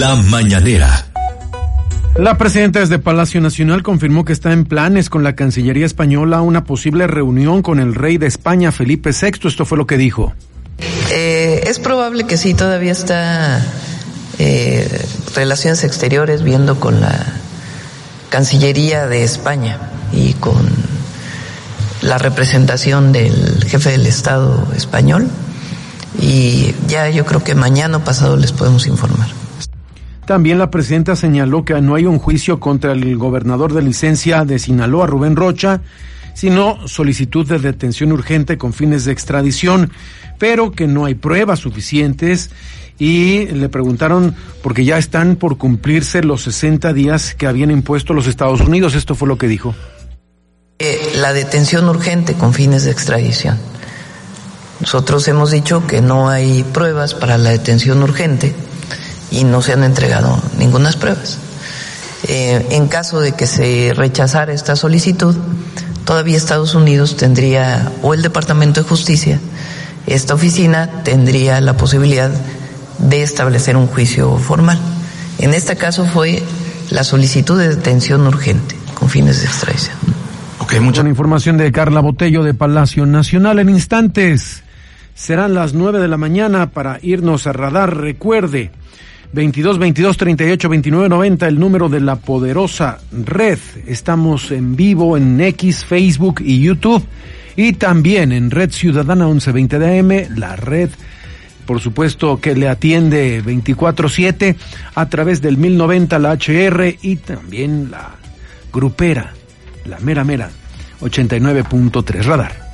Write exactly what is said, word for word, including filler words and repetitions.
La Mañanera. La presidenta desde Palacio Nacional confirmó que está en planes con la Cancillería española una posible reunión con el rey de España, Felipe sexto. Esto fue lo que dijo. Eh, es probable que sí, todavía está eh, Relaciones Exteriores viendo con la Cancillería de España y con la representación del jefe del Estado español, y ya yo creo que mañana o pasado les podemos informar. También la presidenta señaló que no hay un juicio contra el gobernador de licencia de Sinaloa, Rubén Rocha, sino solicitud de detención urgente con fines de extradición, pero que no hay pruebas suficientes, y le preguntaron porque ya están por cumplirse los sesenta días que habían impuesto los Estados Unidos. Esto fue lo que dijo. Eh, la detención urgente con fines de extradición. Nosotros hemos dicho que no hay pruebas para la detención urgente y no se han entregado ninguna pruebas. Eh, en caso de que se rechazara esta solicitud, todavía Estados Unidos tendría, o el Departamento de Justicia, esta oficina tendría la posibilidad de establecer un juicio formal. En este caso fue la solicitud de detención urgente con fines de extradición. Okay, mucha Con información de Carla Botello de Palacio Nacional. En instantes serán las nueve de la mañana para irnos a Radar. Recuerde, veintidós veintidós treinta y ocho veintinueve noventa, el número de la poderosa red. Estamos en vivo en X, Facebook y YouTube, y también en Red Ciudadana once veinte de A M, la red, por supuesto, que le atiende veinticuatro siete a través del mil noventa, la H R, y también la grupera, la mera mera ochenta y nueve punto tres. Radar.